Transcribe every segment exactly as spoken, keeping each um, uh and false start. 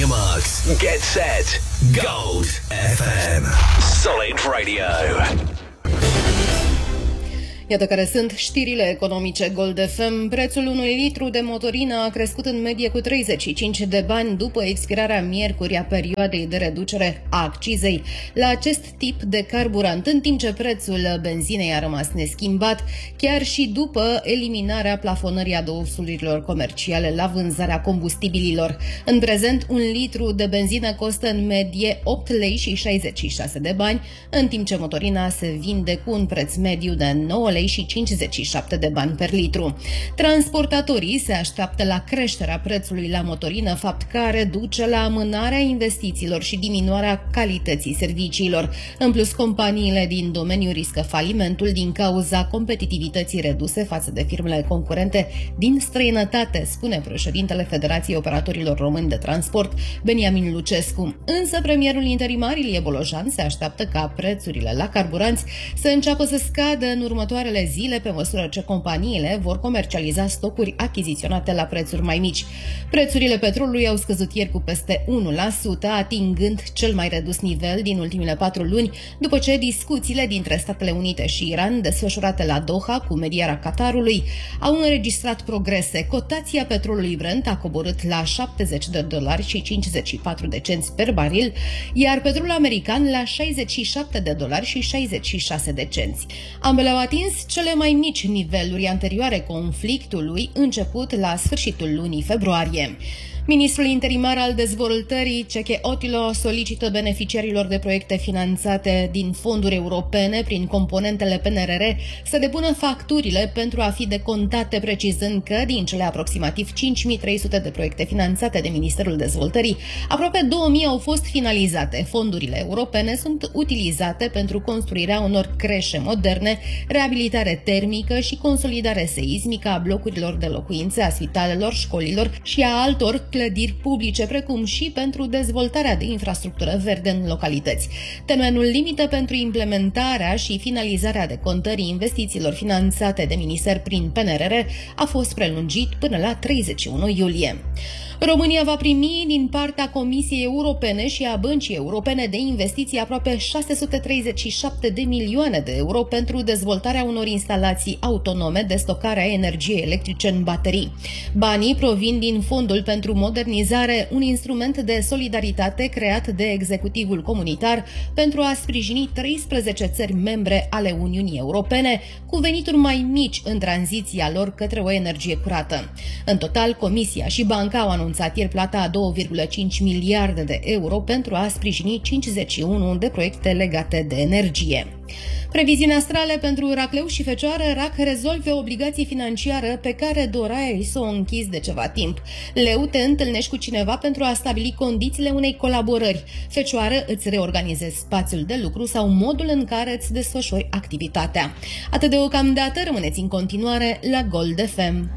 your marks. Get set. Gold F M. Solid Radio. Iată care sunt știrile economice Gold F M. Prețul unui litru de motorină a crescut în medie cu treizeci și cinci de bani după expirarea miercuri a perioadei de reducere a accizei la acest tip de carburant, în timp ce prețul benzinei a rămas neschimbat, chiar și după eliminarea plafonării adăusurilor comerciale la vânzarea combustibililor. În prezent, un litru de benzină costă în medie opt lei și șaizeci și șase de bani, în timp ce motorina se vinde cu un preț mediu de nouă lei și cincizeci și șapte de bani per litru. Transportatorii se așteaptă la creșterea prețului la motorină, fapt care duce la amânarea investițiilor și diminuarea calității serviciilor. În plus, companiile din domeniu riscă falimentul din cauza competitivității reduse față de firmele concurente din străinătate, spune președintele Federației Operatorilor Români de Transport, Beniamin Lucescu. Însă premierul interimar Ilie Bolojan se așteaptă ca prețurile la carburanți să înceapă să scadă în următoarele zile, pe măsură ce companiile vor comercializa stocuri achiziționate la prețuri mai mici. Prețurile petrolului au scăzut ieri cu peste unu la sută, atingând cel mai redus nivel din ultimele patru luni, după ce discuțiile dintre Statele Unite și Iran, desfășurate la Doha cu medierea Qatarului, au înregistrat progrese. Cotația petrolului Brent a coborât la șaptezeci de dolari și cincizeci și patru de cenți per baril, iar petrolul american la șaizeci și șapte de dolari și șaizeci și șase de cenți. Ambele au atins cele mai mici niveluri anterioare conflictului, început la sfârșitul lunii februarie. Ministrul interimar al dezvoltării, Ceche Otilo, solicită beneficiarilor de proiecte finanțate din fonduri europene prin componentele P N R R să depună facturile pentru a fi decontate, precizând că din cele aproximativ cinci mii trei sute de proiecte finanțate de Ministerul Dezvoltării, aproape două mii au fost finalizate. Fondurile europene sunt utilizate pentru construirea unor creșe moderne, reabilitare termică și consolidare seismică a blocurilor de locuințe, a spitalelor, școlilor și a altor clădiri publice, precum și pentru dezvoltarea de infrastructură verde în localități. Termenul limită pentru implementarea și finalizarea decontării investițiilor finanțate de minister prin P N R R a fost prelungit până la treizeci și unu iulie. România va primi din partea Comisiei Europene și a Băncii Europene de Investiții aproape șase sute treizeci și șapte de milioane de euro pentru dezvoltarea unor instalații autonome de stocare a energiei electrice în baterii. Banii provin din Fondul pentru Modernizare, un instrument de solidaritate creat de executivul comunitar pentru a sprijini treisprezece țări membre ale Uniunii Europene cu venituri mai mici în tranziția lor către o energie curată. În total, Comisia și Banca au anunțat ieri plata a două virgulă cinci miliarde de euro pentru a sprijini cincizeci și unu de proiecte legate de energie. Previziuni astrale pentru Racleu și Fecioară. Rac rezolve o obligație financiară pe care doreai să o închizi de ceva timp. Leu, te întâlnești cu cineva pentru a stabili condițiile unei colaborări. Fecioară, îți reorganizezi spațiul de lucru sau modul în care îți desfășori activitatea. Atât deocamdată, rămâneți în continuare la Gold F M.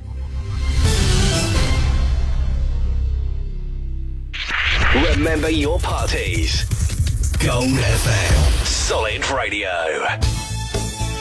Remember your parties. Gold F M. Solid Radio.